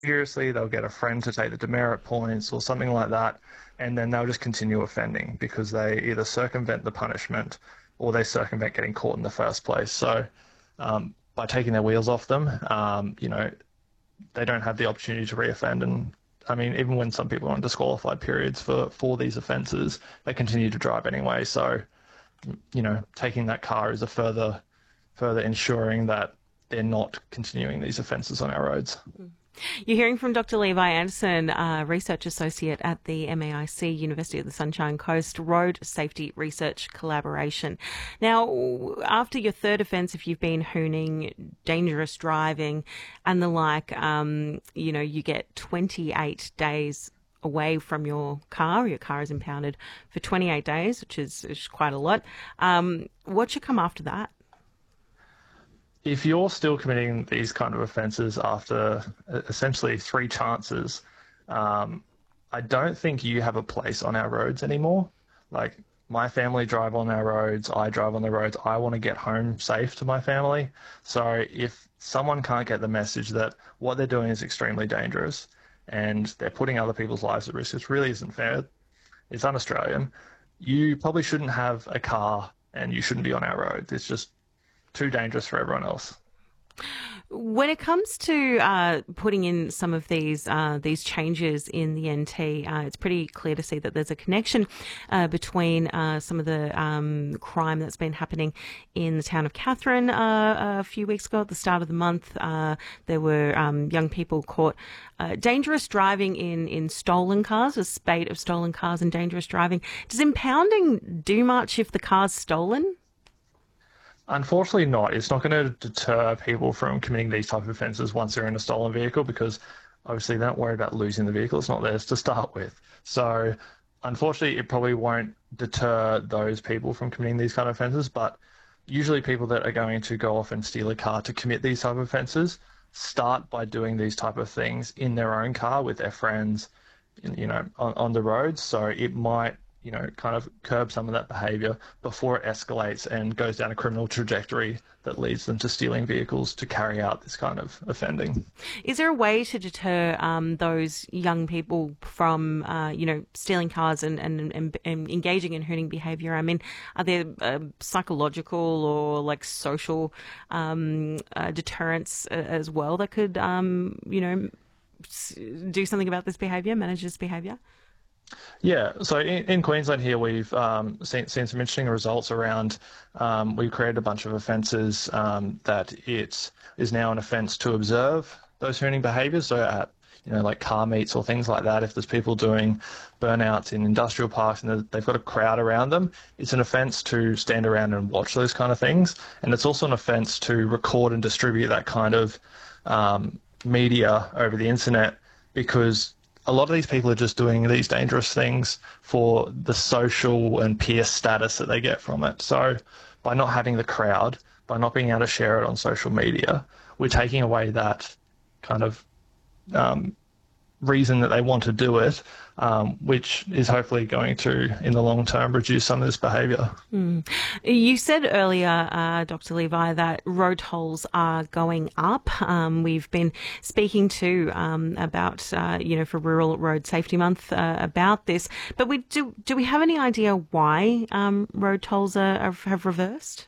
seriously, they'll get a friend to take the demerit points or something like that, and then they'll just continue offending because they either circumvent the punishment or they circumvent getting caught in the first place. So by taking their wheels off them, they don't have the opportunity to reoffend. And I mean, even when some people are on disqualified periods for these offences, they continue to drive anyway. So, taking that car is a further ensuring that they're not continuing these offences on our roads. You're hearing from Dr. Levi Anderson, Research Associate at the MAIC, University of the Sunshine Coast Road Safety Research Collaboration. Now, after your third offence, if you've been hooning, dangerous driving and the like, you get 28 days away from your car. Your car is impounded for 28 days, which is quite a lot. What should come after that? If you're still committing these kind of offences after essentially three chances, I don't think you have a place on our roads anymore. Like, my family drive on our roads, I drive on the roads, I want to get home safe to my family. So if someone can't get the message that what they're doing is extremely dangerous and they're putting other people's lives at risk, which really isn't fair, it's un-Australian, you probably shouldn't have a car and you shouldn't be on our roads. It's just too dangerous for everyone else. When it comes to putting in some of these changes in the NT, it's pretty clear to see that there's a connection between some of the crime that's been happening in the town of Katherine a few weeks ago. At the start of the month, there were young people caught dangerous driving in stolen cars, a spate of stolen cars and dangerous driving. Does impounding do much if the car's stolen? Unfortunately not. It's not going to deter people from committing these type of offences once they're in a stolen vehicle, because obviously they don't worry about losing the vehicle. It's not theirs to start with. So unfortunately, it probably won't deter those people from committing these kind of offences, but usually people that are going to go off and steal a car to commit these type of offences start by doing these type of things in their own car with their friends, on the roads. So it might kind of curb some of that behaviour before it escalates and goes down a criminal trajectory that leads them to stealing vehicles to carry out this kind of offending. Is there a way to deter those young people from, stealing cars and engaging in hooning behaviour? I mean, are there psychological or social deterrents as well that could, do something about this behaviour, manage this behaviour? Yeah, so in Queensland here, we've seen some interesting results around. We've created a bunch of offences that it is now an offence to observe those hooning behaviours. So at like car meets or things like that, if there's people doing burnouts in industrial parks and they've got a crowd around them, it's an offence to stand around and watch those kind of things. And it's also an offence to record and distribute that kind of media over the internet, because a lot of these people are just doing these dangerous things for the social and peer status that they get from it. So by not having the crowd, by not being able to share it on social media, we're taking away that kind of reason that they want to do it, which is hopefully going to, in the long term, reduce some of this behaviour. You said earlier, Dr. Levi, that road tolls are going up. We've been speaking to about, for Rural Road Safety Month about this, but do we have any idea why road tolls have reversed?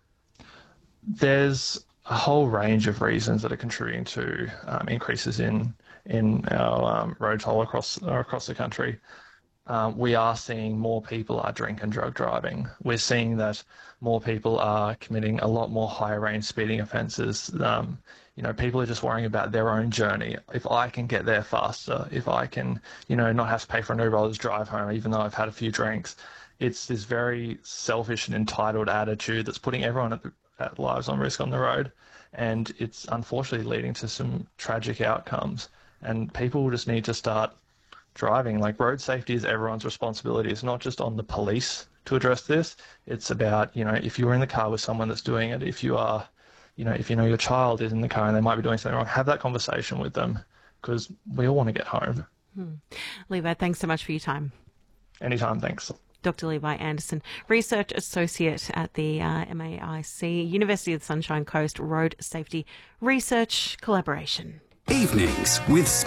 There's a whole range of reasons that are contributing to increases in our road toll across the country. We are seeing more people are drink and drug driving. We're seeing that more people are committing a lot more higher range speeding offences. People are just worrying about their own journey. If I can get there faster, if I can, not have to pay for an Uber, I'll just drive home, even though I've had a few drinks. It's this very selfish and entitled attitude that's putting everyone at lives on risk on the road. And it's unfortunately leading to some tragic outcomes. And people just need to start driving. Like, road safety is everyone's responsibility. It's not just on the police to address this. It's about, if you're in the car with someone that's doing it, if you are, if your child is in the car and they might be doing something wrong, have that conversation with them, because we all want to get home. Levi, thanks so much for your time. Anytime, thanks. Dr. Levi Anderson, Research Associate at the MAIC, University of the Sunshine Coast Road Safety Research Collaboration. Evenings with